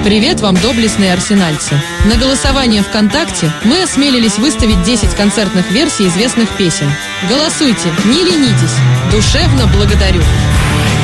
Привет вам, доблестные арсенальцы! На голосование ВКонтакте мы осмелились выставить 10 концертных версий известных песен. Голосуйте, не ленитесь. Душевно благодарю.